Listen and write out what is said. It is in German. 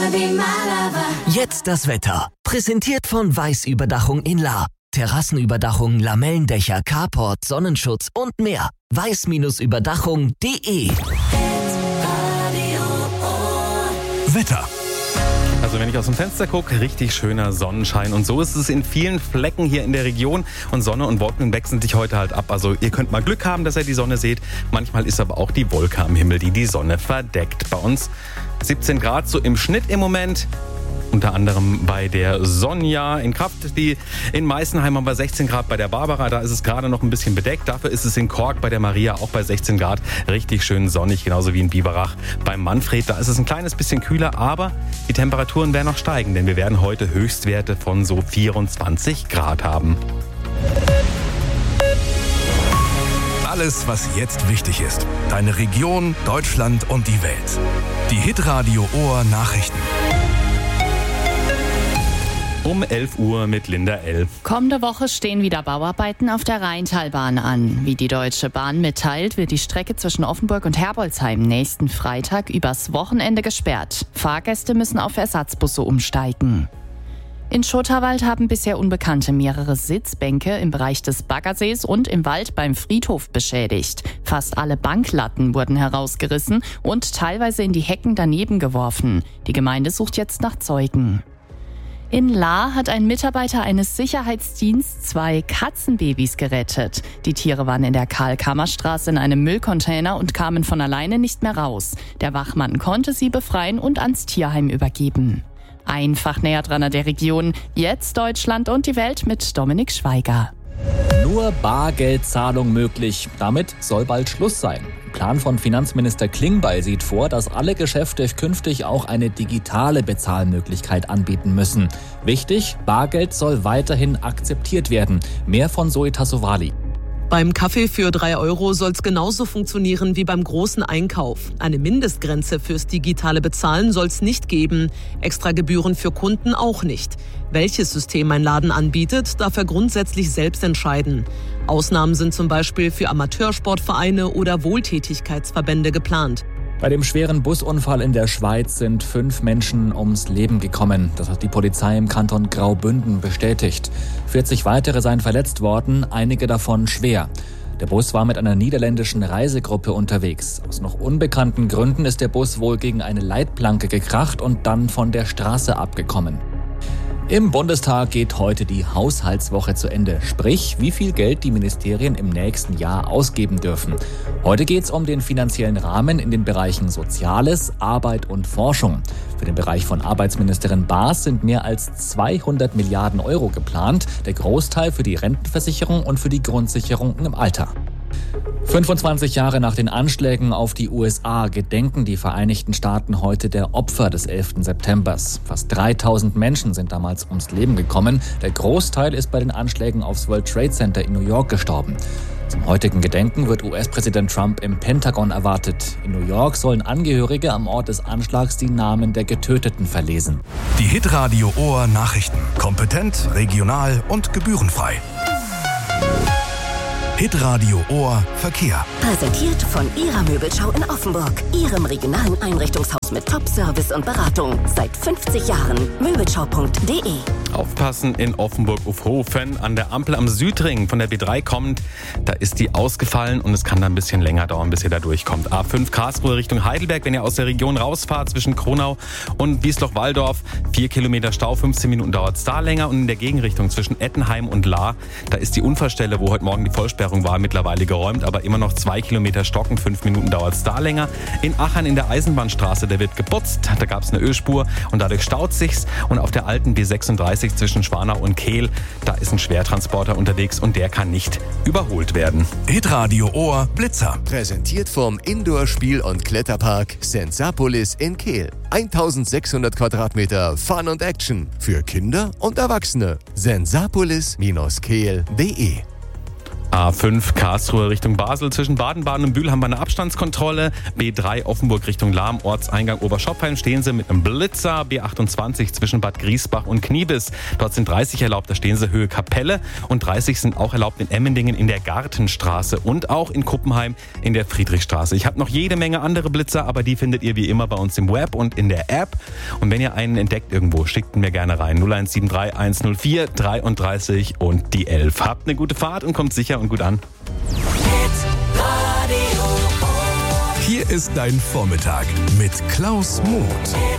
Jetzt das Wetter. Präsentiert von Weiß-Überdachung in Lahr. Terrassenüberdachung, Lamellendächer, Carport, Sonnenschutz und mehr. weiß-überdachung.de. Wetter. Also wenn ich aus dem Fenster gucke, richtig schöner Sonnenschein. Und so ist es in vielen Flecken hier in der Region. Und Sonne und Wolken wechseln sich heute halt ab. Also ihr könnt mal Glück haben, dass ihr die Sonne seht. Manchmal ist aber auch die Wolke am Himmel, die die Sonne verdeckt. Bei uns 17 Grad so im Schnitt im Moment. Unter anderem bei der Sonja in Kraft, die in Meißenheim haben wir 16 Grad, bei der Barbara, da ist es gerade noch ein bisschen bedeckt. Dafür ist es in Kork bei der Maria auch bei 16 Grad richtig schön sonnig, genauso wie in Biberach beim Manfred. Da ist es ein kleines bisschen kühler, aber die Temperaturen werden noch steigen, denn wir werden heute Höchstwerte von so 24 Grad haben. Alles, was jetzt wichtig ist. Deine Region, Deutschland und die Welt. Die Hitradio Ohr Nachrichten. Um 11 Uhr mit Linda Elf. Kommende Woche stehen wieder Bauarbeiten auf der Rheintalbahn an. Wie die Deutsche Bahn mitteilt, wird die Strecke zwischen Offenburg und Herbolzheim nächsten Freitag übers Wochenende gesperrt. Fahrgäste müssen auf Ersatzbusse umsteigen. In Schotterwald haben bisher Unbekannte mehrere Sitzbänke im Bereich des Baggersees und im Wald beim Friedhof beschädigt. Fast alle Banklatten wurden herausgerissen und teilweise in die Hecken daneben geworfen. Die Gemeinde sucht jetzt nach Zeugen. In Lahr hat ein Mitarbeiter eines Sicherheitsdienstes 2 Katzenbabys gerettet. Die Tiere waren in der Karl-Kammer-Straße in einem Müllcontainer und kamen von alleine nicht mehr raus. Der Wachmann konnte sie befreien und ans Tierheim übergeben. Einfach näher dran an der Region. Jetzt Deutschland und die Welt mit Dominik Schweiger. Nur Bargeldzahlung möglich. Damit soll bald Schluss sein. Der Plan von Finanzminister Klingbeil sieht vor, dass alle Geschäfte künftig auch eine digitale Bezahlmöglichkeit anbieten müssen. Wichtig, Bargeld soll weiterhin akzeptiert werden. Mehr von Zoe Tassovali. Beim Kaffee für 3 € soll es genauso funktionieren wie beim großen Einkauf. Eine Mindestgrenze fürs digitale Bezahlen soll es nicht geben. Extra Gebühren für Kunden auch nicht. Welches System ein Laden anbietet, darf er grundsätzlich selbst entscheiden. Ausnahmen sind zum Beispiel für Amateursportvereine oder Wohltätigkeitsverbände geplant. Bei dem schweren Busunfall in der Schweiz sind 5 Menschen ums Leben gekommen. Das hat die Polizei im Kanton Graubünden bestätigt. 40 weitere seien verletzt worden, einige davon schwer. Der Bus war mit einer niederländischen Reisegruppe unterwegs. Aus noch unbekannten Gründen ist der Bus wohl gegen eine Leitplanke gekracht und dann von der Straße abgekommen. Im Bundestag geht heute die Haushaltswoche zu Ende, sprich, wie viel Geld die Ministerien im nächsten Jahr ausgeben dürfen. Heute geht es um den finanziellen Rahmen in den Bereichen Soziales, Arbeit und Forschung. Für den Bereich von Arbeitsministerin Baas sind mehr als 200 Milliarden € geplant, der Großteil für die Rentenversicherung und für die Grundsicherung im Alter. 25 Jahre nach den Anschlägen auf die USA gedenken die Vereinigten Staaten heute der Opfer des 11. Septembers. Fast 3000 Menschen sind damals ums Leben gekommen. Der Großteil ist bei den Anschlägen aufs World Trade Center in New York gestorben. Zum heutigen Gedenken wird US-Präsident Trump im Pentagon erwartet. In New York sollen Angehörige am Ort des Anschlags die Namen der Getöteten verlesen. Die Hitradio Ohr Nachrichten. Kompetent, regional und gebührenfrei. Hitradio Ohr Verkehr. Präsentiert von Ihrer Möbelschau in Offenburg. Ihrem regionalen Einrichtungshaus mit Top-Service und Beratung. Seit 50 Jahren. Möbelschau.de. Aufpassen in Offenburg-Ufhofen. An der Ampel am Südring von der B3 kommt, da ist die ausgefallen und es kann da ein bisschen länger dauern, bis ihr da durchkommt. A5 Karlsruhe Richtung Heidelberg, wenn ihr aus der Region rausfahrt zwischen Kronau und Wiesloch-Walldorf. 4 Kilometer Stau, 15 Minuten dauert es da länger. Und in der Gegenrichtung zwischen Ettenheim und Lahr, da ist die Unfallstelle, wo heute Morgen die Vollsperrung war, mittlerweile geräumt, aber immer noch 2 Kilometer Stocken, 5 Minuten dauert es da länger. In Achern in der Eisenbahnstraße, da wird geputzt, da gab es eine Ölspur und dadurch staut sich's. Und auf der alten B36 zwischen Schwanau und Kehl, da ist ein Schwertransporter unterwegs und der kann nicht überholt werden. Hitradio Ohr Blitzer. Präsentiert vom Indoor-Spiel- und Kletterpark Sensapolis in Kehl. 1600 Quadratmeter Fun und Action für Kinder und Erwachsene. sensapolis-kehl.de A5 Karlsruhe Richtung Basel. Zwischen Baden-Baden und Bühl haben wir eine Abstandskontrolle. B3 Offenburg Richtung Lahm, Ortseingang Oberschopfheim stehen Sie mit einem Blitzer. B28 zwischen Bad Griesbach und Kniebis. Dort sind 30 erlaubt, da stehen Sie Höhe Kapelle. Und 30 sind auch erlaubt in Emmendingen in der Gartenstraße und auch in Kuppenheim in der Friedrichstraße. Ich habe noch jede Menge andere Blitzer, aber die findet ihr wie immer bei uns im Web und in der App. Und wenn ihr einen entdeckt irgendwo, schickt ihn mir gerne rein. 0173 104 33 und die 11. Habt eine gute Fahrt und kommt sicher und gut an. Hier ist dein Vormittag mit Klaus Muth.